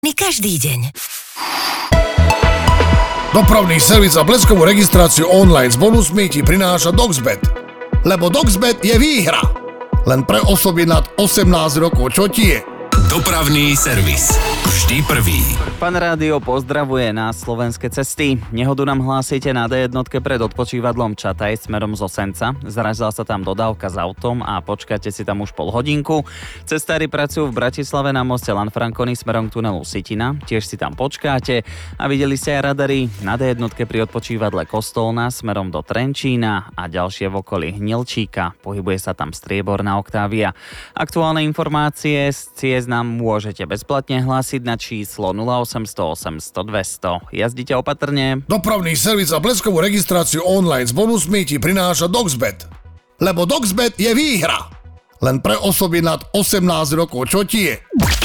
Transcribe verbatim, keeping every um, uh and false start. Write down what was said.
Každý deň. Dopravný servis a bleskovú registráciu online s bonusmi ti prináša Doxbet. Lebo Doxbet je výhra. Len pre osoby nad osemnásť rokov. Čo ti je? Dopravný servis. Vždy prvý. Pán Rádio pozdravuje na slovenské cesty. Nehodu nám hlásite na dé jedna pred odpočívadlom Čataj smerom z Osenca. Zarazila sa tam dodávka s autom a počkáte si tam už pol hodinku. Cestári pracujú v Bratislave na moste Lanfranconi smerom k tunelu Sitina. Tiež si tam počkáte. A videli ste aj radary na dé jedna pri odpočívadle Kostolná smerom do Trenčína a ďalšie v okolí Hnilčíka. Pohybuje sa tam strieborná Octavia. Aktuálne informácie z ciest nám môžete bezplatne hlásiť na číslo nula osemsto osemsto dvesto. Jazdite opatrne. Dopravný servis a bleskovú registráciu online s bonusmi ti prináša Doxbet. Lebo Doxbet je výhra. Len pre osoby nad osemnásť rokov. Čo ti je?